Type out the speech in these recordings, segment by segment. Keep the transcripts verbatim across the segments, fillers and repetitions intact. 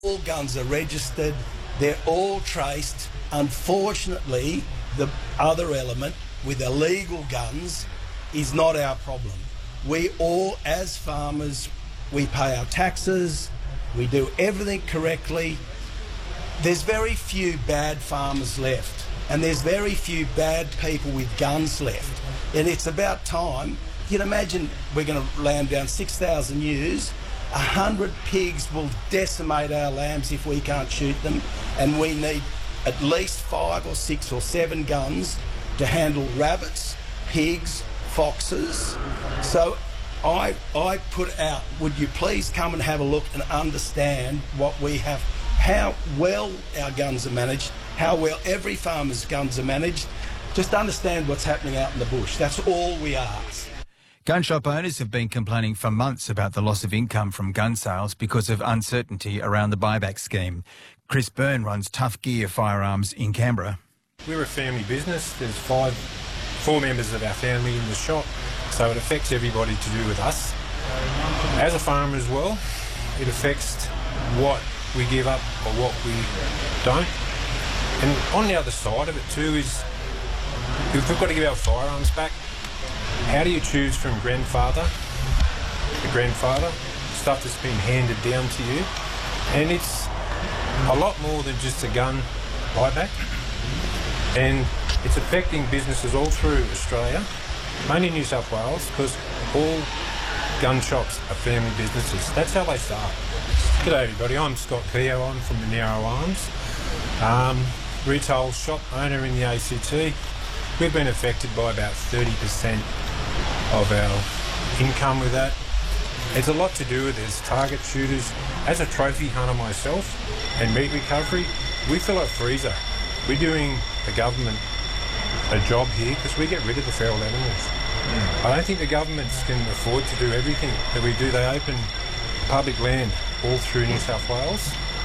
All guns are registered. They're all traced. Unfortunately, the other element with illegal guns is not our problem. We all, as farmers, we pay our taxes, we do everything correctly. There's very few bad farmers left, and there's very few bad people with guns left. And it's about time. You can imagine we're going to lamb down six thousand ewes. A hundred pigs will decimate our lambs if we can't shoot them, and we need at least five or six or seven guns to handle rabbits, pigs, foxes. So I I put out, would you please come and have a look and understand what we have, how well our guns are managed, how well every farmer's guns are managed. Just understand what's happening out in the bush. That's all we ask. Gun shop owners have been complaining for months about the loss of income from gun sales because of uncertainty around the buyback scheme. Chris Byrne runs Tough Gear Firearms in Canberra. We're a family business. There's five, four members of our family in the shop, so it affects everybody to do with us. As a farmer as well, it affects what we give up or what we don't. And on the other side of it too is, if we've got to give our firearms back, how do you choose from grandfather to grandfather, stuff that's been handed down to you? And it's a lot more than just a gun buyback. And it's affecting businesses all through Australia, mainly New South Wales, because all gun shops are family businesses. That's how they start. G'day everybody, I'm Scott Keogh, I'm from Monero Arms, um, retail shop owner in the A C T. We've been affected by about thirty percent of our income with that. It's a lot to do with this. Target shooters. As a trophy hunter myself and meat recovery, we fill a freezer. We're doing the government a job here because we get rid of the feral animals. Mm. I don't think the governments can afford to do everything that we do. They open public land all through New South Wales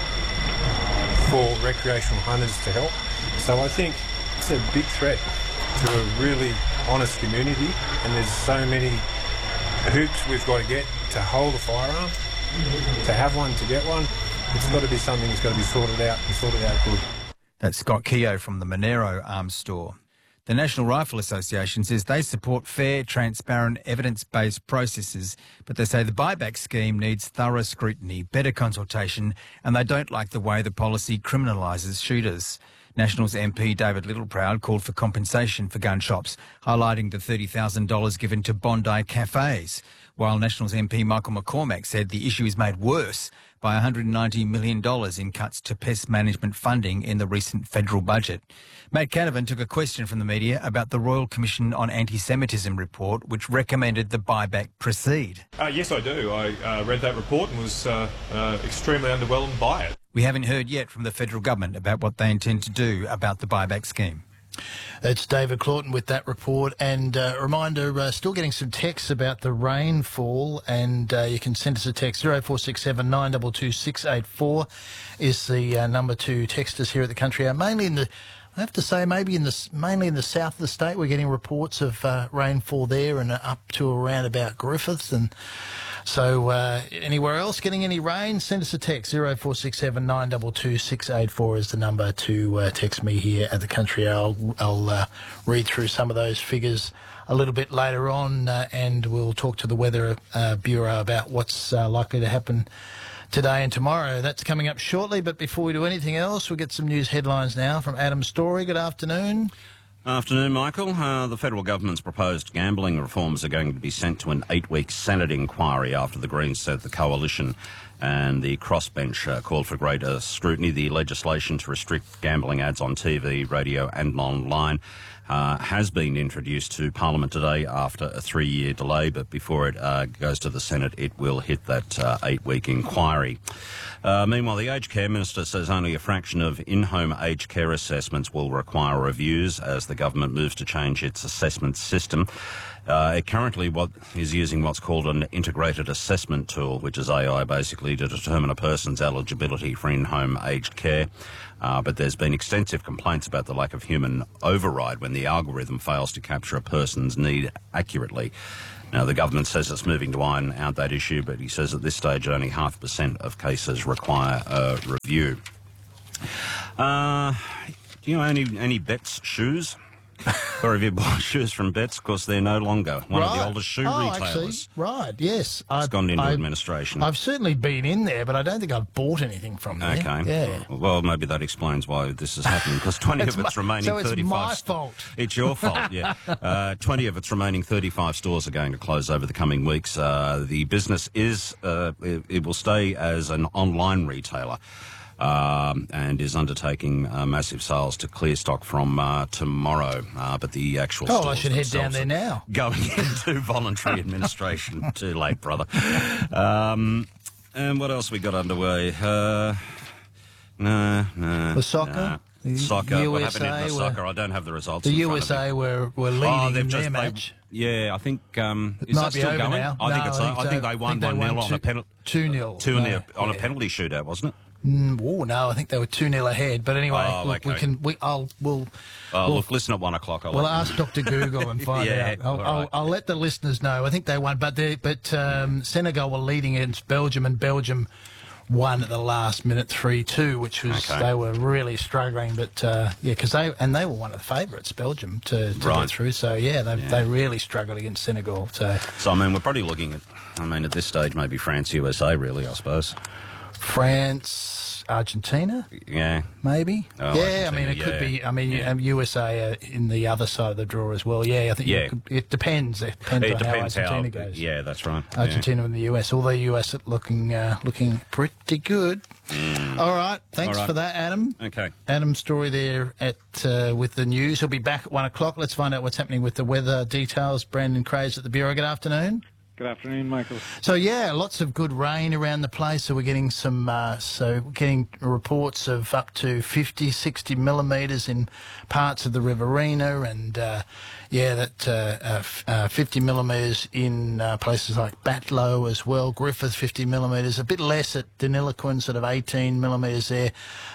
for recreational hunters to help. So I think it's a big threat to a really honest community, and there's so many hoops we've got to get to hold a firearm, to have one, to get one. It's got to be something that's got to be sorted out and sorted out good. That's Scott Keogh from the Monero Arms store. The National Rifle Association says they support fair, transparent, evidence-based processes, but they say the buyback scheme needs thorough scrutiny, better consultation, and they don't like the way the policy criminalises shooters. Nationals M P David Littleproud called for compensation for gun shops, highlighting the thirty thousand dollars given to Bondi cafes, while Nationals M P Michael McCormack said the issue is made worse by one hundred ninety million dollars in cuts to pest management funding in the recent federal budget. Matt Canavan took a question from the media about the Royal Commission on Anti-Semitism report, which recommended the buyback proceed. Uh, yes, I do. I uh, read that report and was uh, uh, extremely underwhelmed by it. We haven't heard yet from the federal government about what they intend to do about the buyback scheme. It's David Claughton with that report. And a uh, reminder, uh, still getting some texts about the rainfall, and uh, you can send us a text. zero four six seven nine two two six eight four is the uh, number to text us here at the Country Hour. Mainly in the, I have to say, maybe in the, mainly in the south of the state, we're getting reports of uh, rainfall there and uh, up to around about Griffith. And so uh, anywhere else getting any rain, send us a text. zero four six seven nine two two six eight four is the number to uh, text me here at the Country Hour. I'll, I'll uh, read through some of those figures a little bit later on, uh, and we'll talk to the Weather uh, Bureau about what's uh, likely to happen today and tomorrow. That's coming up shortly, but before we do anything else, we'll get some news headlines now from Adam Story. Good afternoon. Afternoon, Michael. Uh, the federal government's proposed gambling reforms are going to be sent to an eight-week Senate inquiry after the Greens said the coalition and the crossbench uh, called for greater scrutiny. The legislation to restrict gambling ads on T V, radio and online uh, has been introduced to Parliament today after a three-year delay, but before it uh, goes to the Senate, it will hit that uh, eight-week inquiry. Uh, meanwhile, the Aged Care Minister says only a fraction of in-home aged care assessments will require reviews as the government moves to change its assessment system. Uh, it currently what is using what's called an integrated assessment tool, which is A I basically to determine a person's eligibility for in-home aged care. Uh, but there's been extensive complaints about the lack of human override when the algorithm fails to capture a person's need accurately. Now, the government says it's moving to iron out that issue, but he says at this stage only half percent of cases require a review. Uh, do you know any, any Betts shoes? Or have you bought shoes from Betts? Of course, they're no longer one right. of the oldest shoe oh, retailers. Actually, right, yes. It's I've, gone into I've, administration. I've certainly been in there, but I don't think I've bought anything from there. Okay. Yeah. Well, maybe that explains why this is happening, because twenty It's of its my- remaining so it's thirty-five... my st- fault. It's your fault, yeah. Uh, twenty of its remaining thirty-five stores are going to close over the coming weeks. Uh, the business is... Uh, it, it will stay as an online retailer. Um, and is undertaking uh, massive sales to clear stock from uh, tomorrow. Uh, but the actual Oh, stores I should head down themselves there are now. Going into voluntary administration. Too late, brother. Um, and what else we got underway? Uh, no, no. The soccer? no. The Soccer. What happened in U S A the were- soccer? I don't have the results. The in front U S A of me. were, were leading Oh, they've in just their they- match. Yeah, I think um, It is might that be still over going? now. I think No, it's. I I think think so. they won I think they one won nil on two- a penalty. two nil. Two nil No, on a yeah. penalty shootout, wasn't it? Mm, oh no, I think they were two nil ahead. But anyway, Oh, look, we okay. can. We, I'll. We'll. Oh, we'll look, listen at one o'clock. I'll We'll let you ask Doctor Google and find Yeah, out. I'll, all I'll, right. I'll let the listeners know. I think they won, but they, but um, Senegal were leading against Belgium, and Belgium won at the last minute three two, which was Okay. they were really struggling. But uh, yeah, because they and they were one of the favourites, Belgium, to, to Right. get through. So yeah, they Yeah. they really struggled against Senegal. So So, I mean, we're probably looking at, I mean, at this stage, maybe France, U S A, really, I suppose. France, Argentina. Yeah. Maybe. Oh, yeah, I mean, Argentina, it could yeah. be. I mean, Yeah. um, U S A are in the other side of the draw as well. Yeah, I think Yeah. you could, it depends. It depends It on depends how how. Argentina goes. Yeah, that's right. Yeah. Argentina and the U S. Although U S are looking uh, looking pretty good. All right, thanks All right. for that, Adam. Okay. Adam's story there at uh, with the news. He'll be back at one o'clock. Let's find out what's happening with the weather details. Brandon Craze at the Bureau. Good afternoon. Good afternoon, Michael. So yeah, lots of good rain around the place. So we're getting some, uh, so we're getting reports of up to fifty, sixty millimetres in parts of the Riverina, and uh, yeah, that uh, uh, f- uh, fifty millimetres in uh, places like Batlow as well. Griffith fifty millimetres, a bit less at Deniliquin, sort of eighteen millimetres there.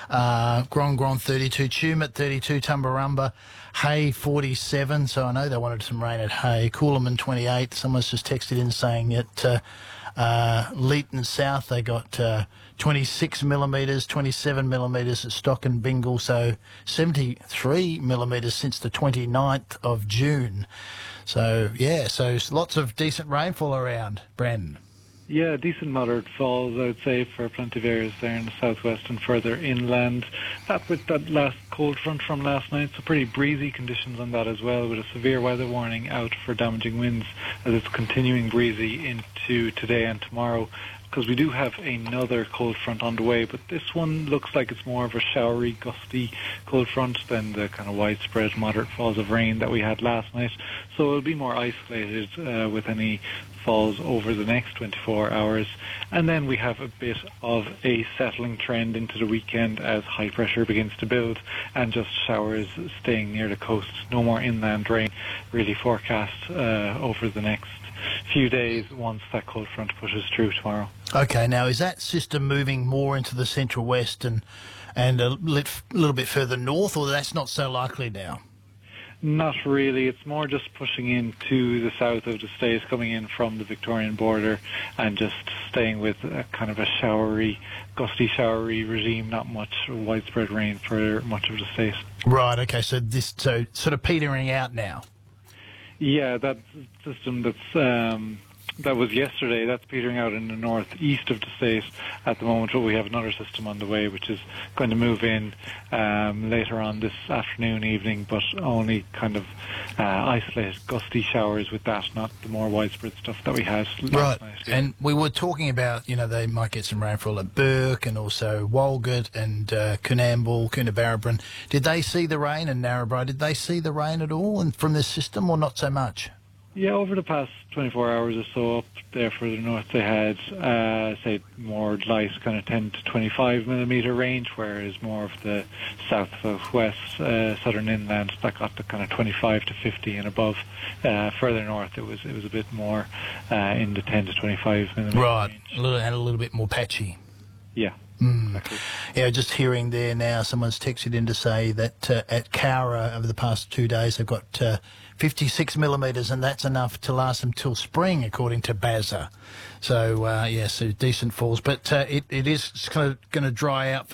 Uh, Gron Gron thirty-two, Tumut thirty-two, Tumbarumba. Hay forty-seven, so I know they wanted some rain at Hay. Coolaman twenty-eight. Someone's just texted in saying that uh, uh, Leeton South they got uh, twenty-six millimetres, twenty-seven millimetres at Stock and Bingle, so seventy-three millimetres since the twenty-ninth of June. So yeah, so lots of decent rainfall around, Brandon. Yeah, decent moderate falls, I would say, for plenty of areas there in the southwest and further inland. That with that last cold front from last night, so pretty breezy conditions on that as well, with a severe weather warning out for damaging winds as it's continuing breezy into today and tomorrow. Because we do have another cold front on the way, but this one looks like it's more of a showery, gusty cold front than the kind of widespread moderate falls of rain that we had last night. So it'll be more isolated uh, with any falls over the next twenty-four hours. And then we have a bit of a settling trend into the weekend as high pressure begins to build and just showers staying near the coast. No more inland rain really forecast uh, over the next few days once that cold front pushes through tomorrow. Okay, now is that system moving more into the central west and and a lit, little bit further north, or that's not so likely now? Not really. It's more just pushing into the south of the state, coming in from the Victorian border and just staying with a kind of a showery, gusty showery regime, not much widespread rain for much of the state. Right, okay, so this so sort of petering out now. Yeah, that system that's um, that was yesterday, that's petering out in the northeast of the state at the moment, but we have another system on the way which is going to move in um, later on this afternoon, evening, but only kind of uh, isolated gusty showers with that, not the more widespread stuff that we had last Right, night. Yeah. and we were talking about, you know, they might get some rainfall at Burke and also Walgett and uh, Coonamble, Coonabarabran. Did they see the rain, and Narrabri, did they see the rain at all and from this system, or not so much? Yeah, over the past twenty-four hours or so up there further north, they had, uh, say, more light, kind of ten to twenty-five millimetre range, whereas more of the south, southwest, uh, southern inland, that got to kind of twenty-five to fifty and above. Uh, further north, it was it was a bit more uh, in the ten to twenty-five millimetre Right, range. a little, and a little bit more patchy. Yeah. Mm. Yeah, just hearing there now, someone's texted in to say that uh, at Cowra over the past two days they've got uh, fifty-six millimetres, and that's enough to last them till spring, according to B A S A. So, uh, yes, yeah, so decent falls. But uh, it, it is kind of going to dry out